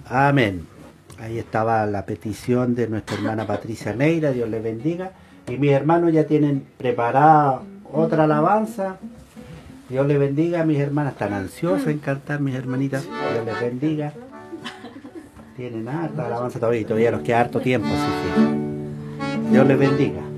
Amén. Ahí estaba la petición de nuestra hermana Patricia Neira, Dios les bendiga. Y mis hermanos ya tienen preparada otra alabanza. Dios les bendiga, mis hermanas están ansiosas en cantar, mis hermanitas. Dios les bendiga. Tienen harta alabanza todavía, y todavía nos queda harto tiempo, así que Dios les bendiga.